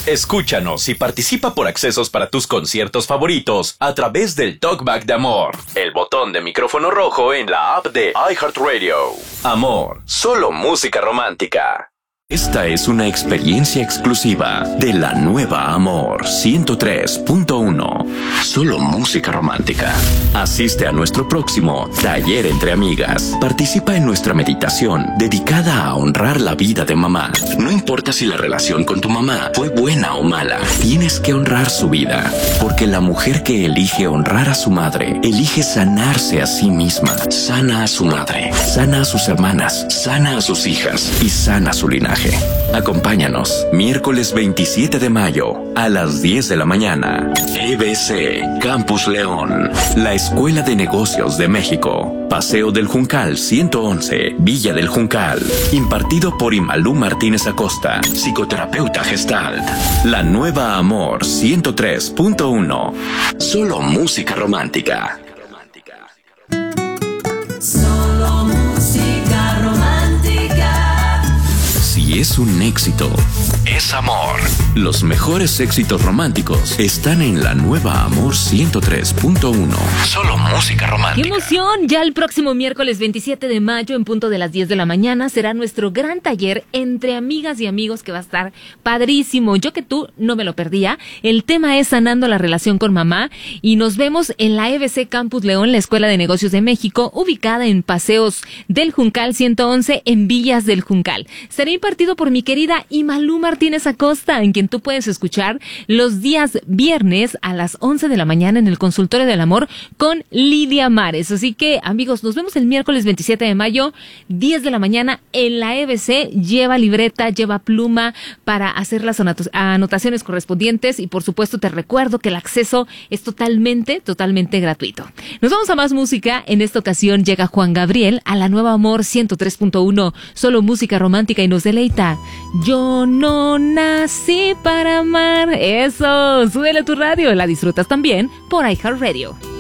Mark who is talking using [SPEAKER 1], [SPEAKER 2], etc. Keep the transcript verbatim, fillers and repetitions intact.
[SPEAKER 1] Escúchanos y participa por accesos para tus conciertos favoritos a través del Talkback de Amor, el botón de micrófono rojo en la app de iHeartRadio. Amor, solo música romántica. Esta es una experiencia exclusiva de la nueva Amor ciento tres punto uno. Solo música romántica. Asiste a nuestro próximo Taller entre Amigas. Participa en nuestra meditación dedicada a honrar la vida de mamá. No importa si la relación con tu mamá fue buena o mala, tienes que honrar su vida. Porque la mujer que elige honrar a su madre, elige sanarse a sí misma. Sana a su madre, sana a sus hermanas, sana a sus hijas y sana su linaje. Acompáñanos, miércoles veintisiete de mayo, a las diez de la mañana. E B C, Campus León, la Escuela de Negocios de México. Paseo del Juncal ciento once, Villa del Juncal. Impartido por Imalú Martínez Acosta, psicoterapeuta Gestalt. La nueva Amor ciento tres punto uno. Solo música romántica.
[SPEAKER 2] Solo música romántica.
[SPEAKER 1] Si es un éxito, es amor. Los mejores éxitos románticos están en la nueva Amor ciento tres punto uno. Solo música romántica.
[SPEAKER 3] ¡Qué emoción! Ya el próximo miércoles veintisiete de mayo, en punto de las diez de la mañana, será nuestro gran taller entre amigas y amigos que va a estar padrísimo. Yo que tú no me lo perdía. El tema es sanando la relación con mamá y nos vemos en la E B C Campus León, la Escuela de Negocios de México, ubicada en Paseos del Juncal ciento once en Villas del Juncal. Será impartido por mi querida Imalú Martínez Acosta, en quien tú puedes escuchar los días viernes a las once de la mañana en el Consultorio del Amor con Lidia Mares. Así que, amigos, nos vemos el miércoles veintisiete de mayo, diez de la mañana en la E B C. Lleva libreta, lleva pluma para hacer las anotaciones correspondientes y, por supuesto, te recuerdo que el acceso es totalmente, totalmente gratuito. Nos vamos a más música. En esta ocasión llega Juan Gabriel a la nueva Amor ciento tres punto uno. Solo música romántica y nos deleita. Yo no nací para amar. Eso, súbele a tu radio. La disfrutas también por iHeartRadio.